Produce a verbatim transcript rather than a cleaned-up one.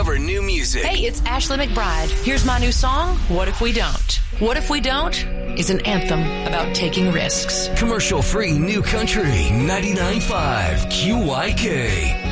discover new music. Hey, it's Ashley McBride. Here's my new song, What If We Don't? What If We Don't is an anthem about taking risks. Commercial-free New Country ninety-nine point five Q Y K.